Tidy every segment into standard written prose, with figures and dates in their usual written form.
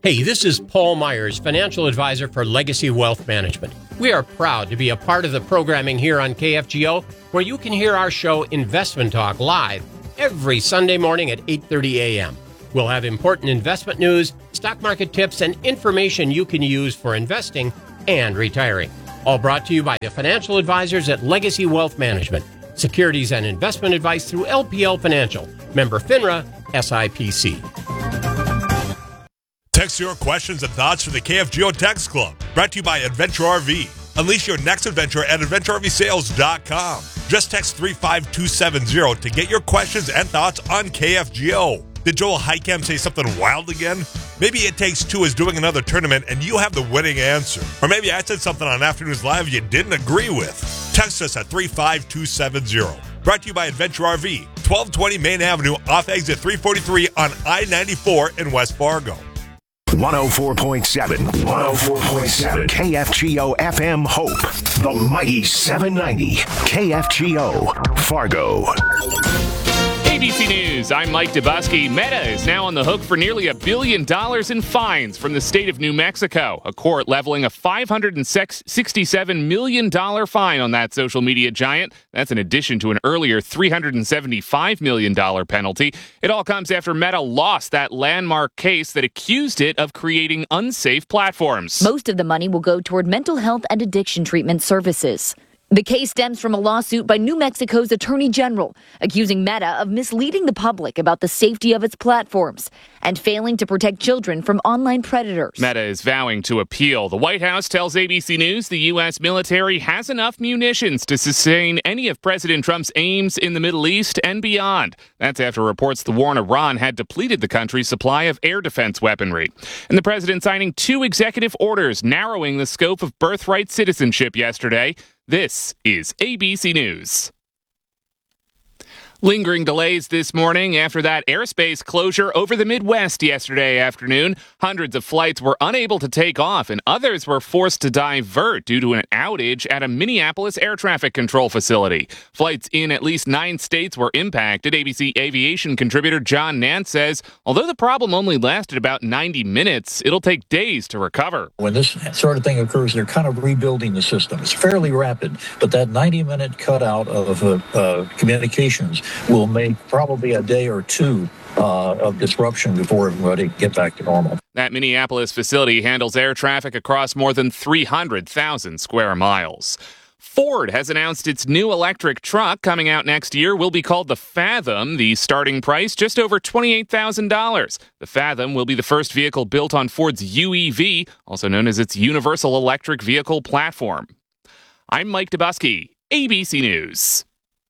Hey, this is Paul Myers, financial advisor for Legacy Wealth Management. We are proud to be a part of the programming here on KFGO, where you can hear our show Investment Talk live every Sunday morning at 8:30 a.m. We'll have important investment news, stock market tips, and information you can use for investing and retiring. All brought to you by the financial advisors at Legacy Wealth Management. Securities and investment advice through LPL Financial. Member FINRA, SIPC. Text your questions and thoughts to the KFGO Text Club. Brought to you by Adventure RV. Unleash your next adventure at AdventureRVSales.com. Just text 35270 to get your questions and thoughts on KFGO. Did Joel Heicam say something wild again? Maybe It Takes Two is doing another tournament and you have the winning answer. Or maybe I said something on Afternoons Live you didn't agree with. Text us at 35270. Brought to you by Adventure RV, 1220 Main Avenue off exit 343 on I-94 in West Fargo. 104.7 KFGO FM Hope, the mighty 790 KFGO Fargo. ABC News, I'm Mike Dubusky. Meta is now on the hook for nearly $1 billion in fines from the state of New Mexico. A court leveling a $567 million fine on that social media giant. That's in addition to an earlier $375 million penalty. It all comes after Meta lost that landmark case that accused it of creating unsafe platforms. Most of the money will go toward mental health and addiction treatment services. The case stems from a lawsuit by New Mexico's Attorney General, accusing Meta of misleading the public about the safety of its platforms and failing to protect children from online predators. Meta is vowing to appeal. The White House tells ABC News the U.S. military has enough munitions to sustain any of President Trump's aims in the Middle East and beyond. That's after reports the war in Iran had depleted the country's supply of air defense weaponry. And the president signing 2 executive orders narrowing the scope of birthright citizenship yesterday. This is ABC News. Lingering delays this morning after that airspace closure over the Midwest yesterday afternoon. Hundreds of flights were unable to take off, and others were forced to divert due to an outage at a Minneapolis air traffic control facility. Flights in at least 9 states were impacted. ABC aviation contributor John Nance says, although the problem only lasted about 90 minutes, it'll take days to recover. When this sort of thing occurs, they're kind of rebuilding the system. It's fairly rapid, but that 90-minute cutout of communications will make probably a day or two of disruption before everybody get back to normal. That Minneapolis facility handles air traffic across more than 300,000 square miles. Ford has announced its new electric truck coming out next year will be called the Fathom. The starting price, just over $28,000. The Fathom will be the first vehicle built on Ford's UEV, also known as its Universal Electric Vehicle Platform. I'm Mike Dubusky, ABC News.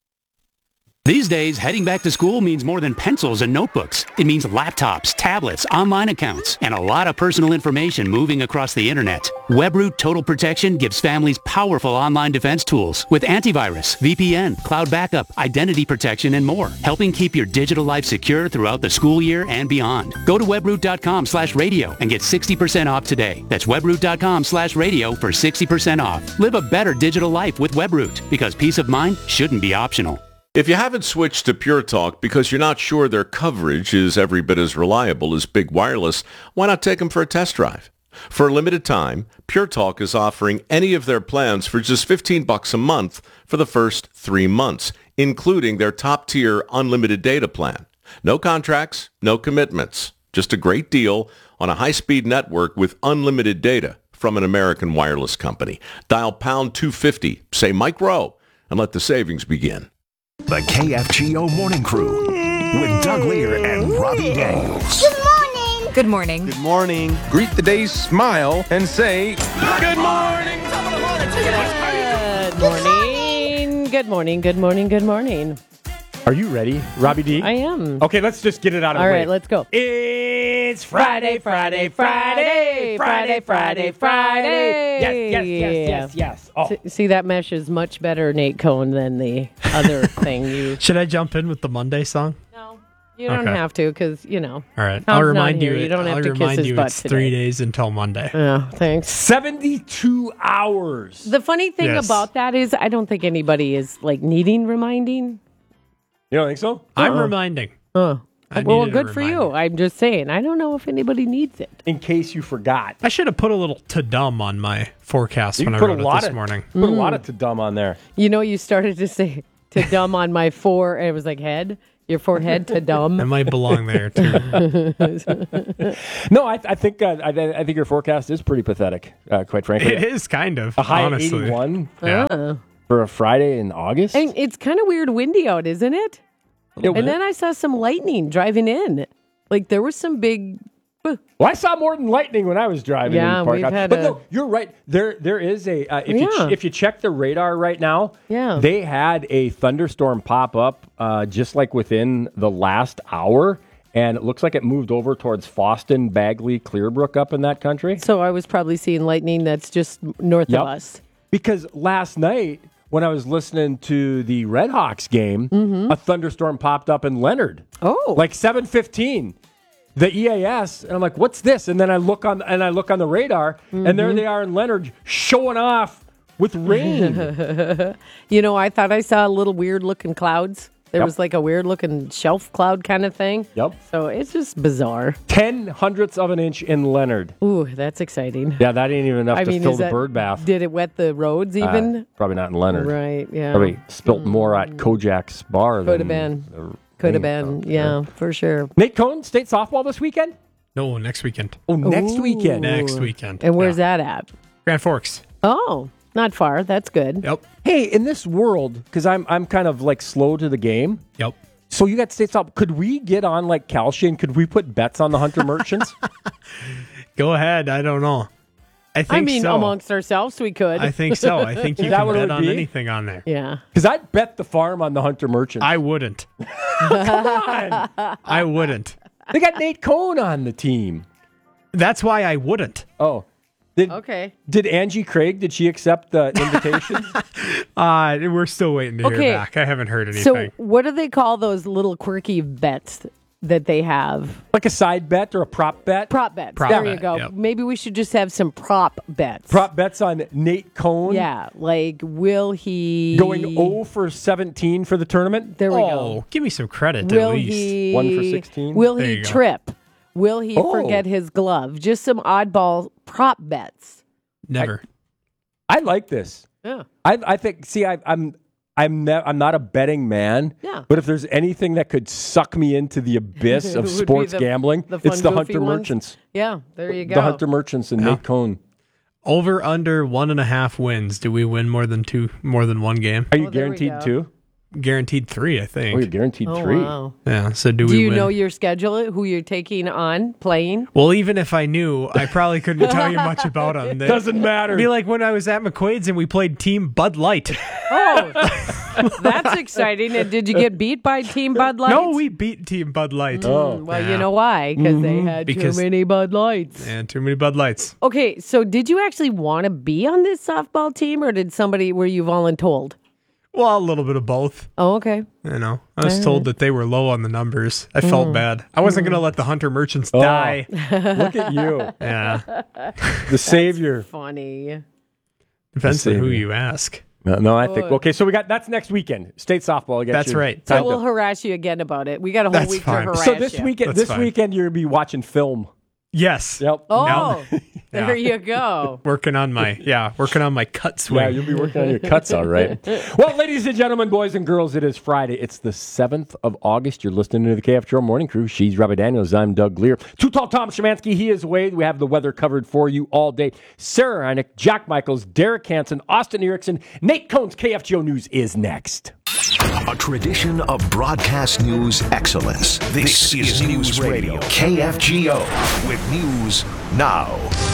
These days, heading back to school means more than pencils and notebooks. It means laptops, tablets, online accounts, and a lot of personal information moving across the internet. WebRoot Total Protection gives families powerful online defense tools with antivirus, VPN, cloud backup, identity protection, and more, helping keep your digital life secure throughout the school year and beyond. Go to webroot.com/radio and get 60% off today. That's webroot.com/radio for 60% off. Live a better digital life with WebRoot, because peace of mind shouldn't be optional. If you haven't switched to Pure Talk because you're not sure their coverage is every bit as reliable as Big Wireless, why not take them for a test drive? For a limited time, Pure Talk is offering any of their plans for just $15 a month for the first 3 months, including their top-tier unlimited data plan. No contracts, no commitments, just a great deal on a high-speed network with unlimited data from an American wireless company. Dial pound 250, say Mike Rowe, and let the savings begin. The KFGO Morning Crew with Doug Lear and Robbie Daniels. Good morning. Good morning. Good morning. Greet the day, smile, and say, good morning. Good morning. Good morning. Good morning. Good morning. Are you ready, Robbie D? I am. Okay, let's just get it out of the way. All right, let's go. It's Friday, Friday, Friday, Friday, Friday, Friday. Yes. Oh. See, that meshes much better, Nate Cohn, than the other thing you... Should I jump in with the Monday song? No, you don't have to, because, you know. All right, Tom's I'll remind you. You don't have to kiss his butt it's today. 3 days until Monday. Oh, thanks. 72 hours. The funny thing about that is I don't think anybody is, like, needing reminding. You don't think so? I'm reminding. Oh. Well, good for you. I'm just saying. I don't know if anybody needs it. In case you forgot. I should have put a little to dumb on my forecast You when I put wrote a lot it this of, morning. Put a lot of to dumb on there. You know, you started to say to dumb on my and it was like head. Your forehead to dumb. It might belong there too. No, I think your forecast is pretty pathetic. Quite frankly, It is kind of a high honestly. 81 Yeah. for a Friday in August. And it's kind of weird windy out, isn't it? And then I saw some lightning driving in. Like there was some big. Well, I saw more than lightning when I was driving. Yeah, in the we've park. had But a- no, you're right. There is a if you check the radar right now, they had a thunderstorm pop up just like within the last hour, and it looks like it moved over towards Foston, Bagley, Clearbrook up in that country. So I was probably seeing lightning that's just north of us. Because last night when I was listening to the Red Hawks game, a thunderstorm popped up in Leonard. Oh, like 7:15. The EAS, and I'm like, "What's this?" And then I look on the radar, and there they are in Leonard showing off with rain. You know, I thought I saw little weird looking clouds. There was like a weird looking shelf cloud kind of thing. Yep. So it's just bizarre. 0.10 of an inch in Leonard. Ooh, that's exciting. Yeah, that ain't even enough to fill is the that- bird bath. Did it wet the roads even? Probably not in Leonard. Right, yeah. Probably spilt more at Kojak's bar. Could have been. Could have been. Yeah, for sure. Nate Cohn, state softball this weekend? No, next weekend. Oh, next Ooh. weekend. Next weekend. And where's that at? Grand Forks. Oh, not far. That's good. Yep. Hey, in this world, because I'm kind of like slow to the game. Yep. So you got state softball. Could we get on like Calcium? Could we put bets on the Hunter Merchants? Go ahead. I don't know. I mean, so. Amongst ourselves, we could. I think so. I think you Is that can what it bet would on be? anything on there. Yeah. Because I'd bet the farm on the Hunter Merchants. I wouldn't. Come on. I wouldn't. They got Nate Cohn on the team. That's why I wouldn't. Oh. Okay. Did Angie Craig, did she accept the invitation? We're still waiting to hear back. I haven't heard anything. So what do they call those little quirky bets that they have? Like a side bet or a prop bet? Prop bets. Prop there bet, you go. yep. Maybe we should just have some prop bets. Prop bets on Nate Cohn? Yeah, like will he... Going 0 for 17 for the tournament? There we Oh, go. give me some credit Will at least. he... 1 for 16? Will There he you go. trip? Will he Oh. forget his glove? Just some oddball prop bets. Never. I like this. Yeah. I think, see, I'm not a betting man. Yeah. But if there's anything that could suck me into the abyss It of would be sports the- gambling, the fun, it's the goofy Hunter ones. Merchants. Yeah, there you go. The Hunter Merchants and Nate Cohn. Over under 1.5 wins. Do we win more than one game? Are you Oh, there we guaranteed go. 2? Guaranteed 3, I think. Oh, you're guaranteed Oh, 3. wow. Yeah. So do Do we you win? know your schedule, who you're taking on, playing? Well, even if I knew, I probably couldn't tell you much about them. Doesn't matter. It'd be like when I was at McQuaid's and we played Team Bud Light. Oh, that's exciting. And did you get beat by Team Bud Light? No, we beat Team Bud Light. Oh. Well, you know why? Because they had Because- too many Bud Lights. And too many Bud Lights. Okay, so did you actually want to be on this softball team, or were you voluntold? Well, a little bit of both. Oh, okay. You know, I was told that they were low on the numbers. I felt bad. I wasn't going to let the Hunter Merchants die. Look at you. Yeah. The savior. Funny. Depends on who Savior. you ask. No, I think, okay, so that's next weekend. State softball. I guess That's right. So we'll harass you again about it. We got a whole That's week fine. to harass So this you. weekend, That's fine. you're going to be watching film. Yes. Yep. Oh, Yeah. there you go. Working on my cut swing. Yeah, you'll be working on your cuts, all right. Well, ladies and gentlemen, boys and girls, it is Friday. It's the 7th of August. You're listening to the KFGO Morning Crew. She's Robbie Daniels. I'm Doug Lear. Too Tall Tom Szymanski. He is Wade. We have the weather covered for you all day. Sarah Heineck, Jack Michaels, Derek Hansen, Austin Erickson, Nate Cohn's KFGO News is next. A tradition of broadcast news excellence. This is News Radio, KFGO, with news now.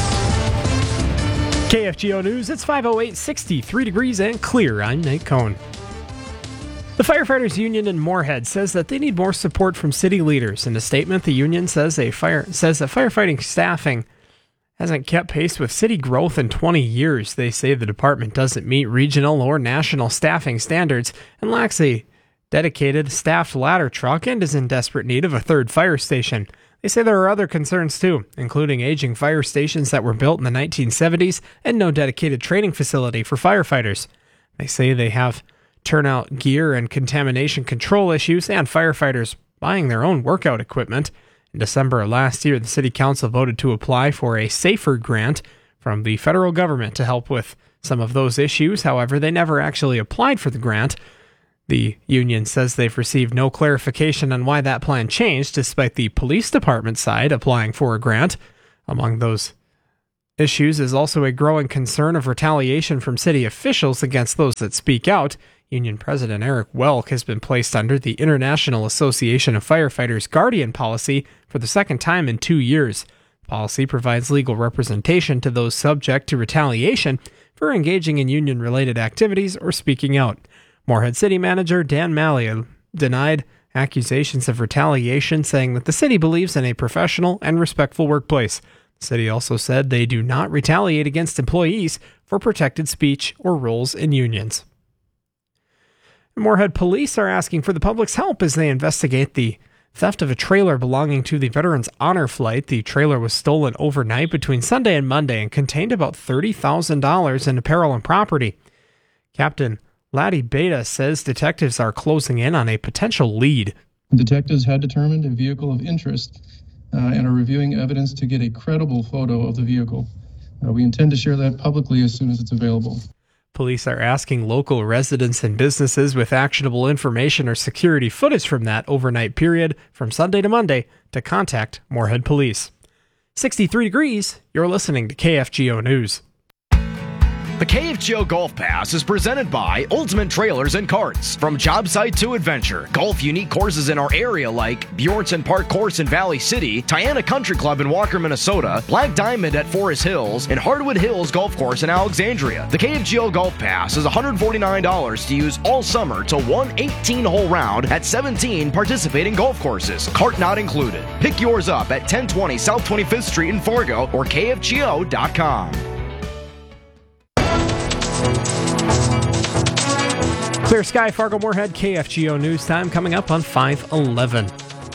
KFGO News, it's 5:08, 63 degrees and clear. I'm Nate Cohn. The Firefighters Union in Moorhead says that they need more support from city leaders. In a statement, the union says that firefighting staffing hasn't kept pace with city growth in 20 years. They say the department doesn't meet regional or national staffing standards and lacks a dedicated staffed ladder truck and is in desperate need of a third fire station. They say there are other concerns too, including aging fire stations that were built in the 1970s and no dedicated training facility for firefighters. They say they have turnout gear and contamination control issues, and firefighters buying their own workout equipment. In December of last year, the City Council voted to apply for a SAFER grant from the federal government to help with some of those issues. However, they never actually applied for the grant. The union says they've received no clarification on why that plan changed, despite the police department side applying for a grant. Among those issues is also a growing concern of retaliation from city officials against those that speak out. Union President Eric Welk has been placed under the International Association of Firefighters Guardian policy for the second time in 2 years. The policy provides legal representation to those subject to retaliation for engaging in union-related activities or speaking out. Moorhead City Manager Dan Malley denied accusations of retaliation, saying that the city believes in a professional and respectful workplace. The city also said they do not retaliate against employees for protected speech or roles in unions. Moorhead police are asking for the public's help as they investigate the theft of a trailer belonging to the Veterans Honor Flight. The trailer was stolen overnight between Sunday and Monday and contained about $30,000 in apparel and property. Captain Laddie Beta says detectives are closing in on a potential lead. Detectives had determined a vehicle of interest and are reviewing evidence to get a credible photo of the vehicle. We intend to share that publicly as soon as it's available. Police are asking local residents and businesses with actionable information or security footage from that overnight period from Sunday to Monday to contact Moorhead Police. 63 degrees, you're listening to KFGO News. The KFGO Golf Pass is presented by Ultimate Trailers and Carts. From job site to adventure, golf unique courses in our area like Bjornson Park Course in Valley City, Tiana Country Club in Walker, Minnesota, Black Diamond at Forest Hills, and Hardwood Hills Golf Course in Alexandria. The KFGO Golf Pass is $149 to use all summer to one 18-hole round at 17 participating golf courses. Cart not included. Pick yours up at 1020 South 25th Street in Fargo or KFGO.com. Clear Sky, Fargo, Moorhead, KFGO News Time coming up on 5:11.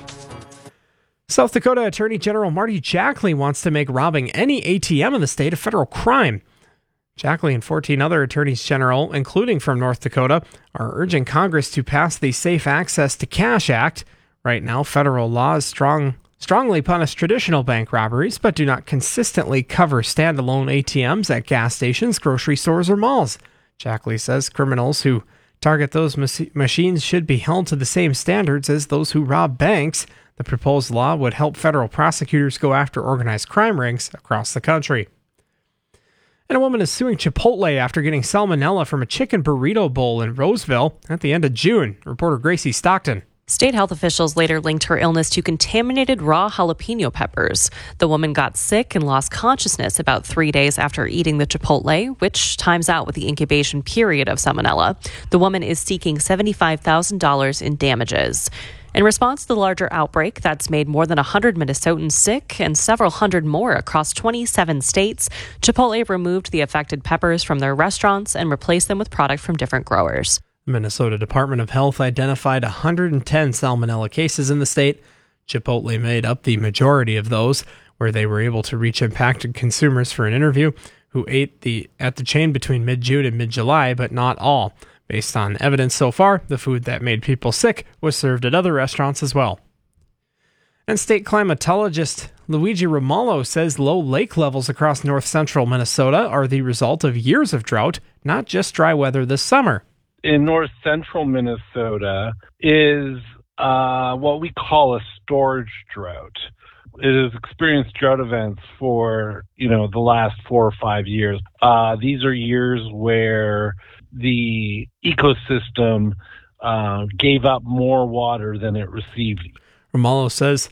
South Dakota Attorney General Marty Jackley wants to make robbing any ATM in the state a federal crime. Jackley and 14 other attorneys general, including from North Dakota, are urging Congress to pass the Safe Access to Cash Act. Right now, federal laws strongly punish traditional bank robberies, but do not consistently cover standalone ATMs at gas stations, grocery stores, or malls. Jackley says criminals who target those machines should be held to the same standards as those who rob banks. The proposed law would help federal prosecutors go after organized crime rings across the country. And a woman is suing Chipotle after getting salmonella from a chicken burrito bowl in Roseville at the end of June. Reporter Gracie Stockton. State health officials later linked her illness to contaminated raw jalapeno peppers. The woman got sick and lost consciousness about 3 days after eating the Chipotle, which times out with the incubation period of salmonella. The woman is seeking $75,000 in damages. In response to the larger outbreak that's made more than 100 Minnesotans sick and several hundred more across 27 states, Chipotle removed the affected peppers from their restaurants and replaced them with product from different growers. Minnesota Department of Health identified 110 salmonella cases in the state. Chipotle made up the majority of those, where they were able to reach impacted consumers for an interview who ate at the chain between mid-June and mid-July, but not all. Based on evidence so far, the food that made people sick was served at other restaurants as well. And state climatologist Luigi Romallo says low lake levels across north-central Minnesota are the result of years of drought, not just dry weather this summer. In north central Minnesota is what we call a storage drought. It has experienced drought events for, the last 4 or 5 years. These are years where the ecosystem gave up more water than it received. Romallo says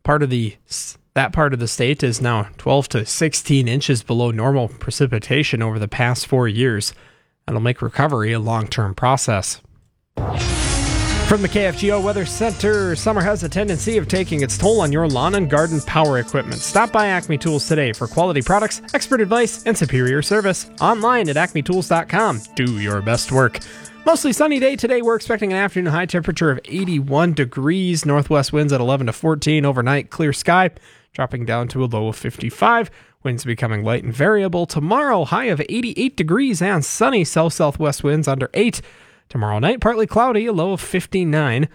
that part of the state is now 12 to 16 inches below normal precipitation over the past 4 years. That'll make recovery a long-term process. From the KFGO Weather Center, summer has a tendency of taking its toll on your lawn and garden power equipment. Stop by Acme Tools today for quality products, expert advice, and superior service. Online at acmetools.com. Do your best work. Mostly sunny day today. We're expecting an afternoon high temperature of 81 degrees. Northwest winds at 11 to 14. Overnight, clear sky, dropping down to a low of 55. Winds becoming light and variable. Tomorrow, high of 88 degrees and sunny. South-southwest winds under 8. Tomorrow night, partly cloudy, a low of 59.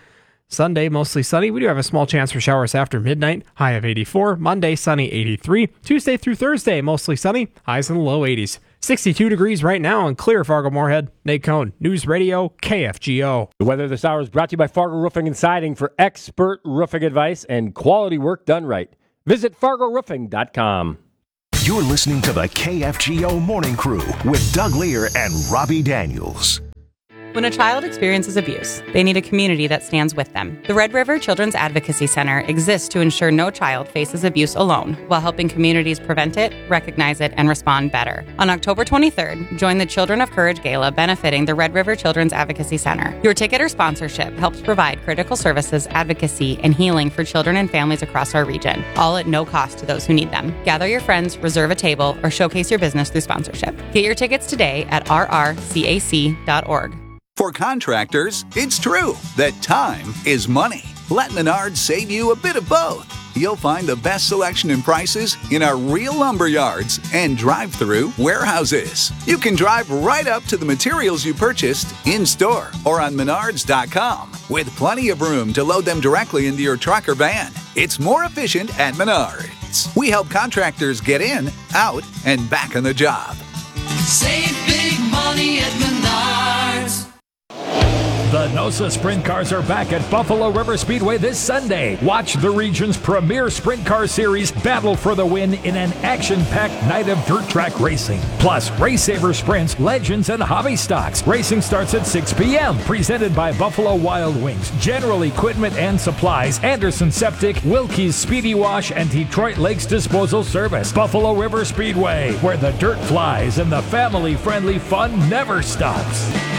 Sunday, mostly sunny. We do have a small chance for showers after midnight, high of 84. Monday, sunny, 83. Tuesday through Thursday, mostly sunny, highs in the low 80s. 62 degrees right now in clear Fargo-Moorhead. Nate Cohn, News Radio, KFGO. The weather this hour is brought to you by Fargo Roofing and Siding for expert roofing advice and quality work done right. Visit FargoRoofing.com. You're listening to the KFGO Morning Crew with Doug Lear and Robbie Daniels. When a child experiences abuse, they need a community that stands with them. The Red River Children's Advocacy Center exists to ensure no child faces abuse alone, while helping communities prevent it, recognize it, and respond better. On October 23rd, join the Children of Courage Gala benefiting the Red River Children's Advocacy Center. Your ticket or sponsorship helps provide critical services, advocacy, and healing for children and families across our region, all at no cost to those who need them. Gather your friends, reserve a table, or showcase your business through sponsorship. Get your tickets today at rrcac.org. For contractors, it's true that time is money. Let Menards save you a bit of both. You'll find the best selection and prices in our real lumber yards and drive-through warehouses. You can drive right up to the materials you purchased in-store or on Menards.com with plenty of room to load them directly into your truck or van. It's more efficient at Menards. We help contractors get in, out, and back on the job. Save big money at Menards. The NOSA Sprint Cars are back at Buffalo River Speedway this Sunday. Watch the region's premier sprint car series battle for the win in an action-packed night of dirt track racing. Plus, Race Saver Sprints, Legends, and Hobby Stocks. Racing starts at 6 p.m. Presented by Buffalo Wild Wings, General Equipment and Supplies, Anderson Septic, Wilkie's Speedy Wash, and Detroit Lakes Disposal Service. Buffalo River Speedway, where the dirt flies and the family-friendly fun never stops.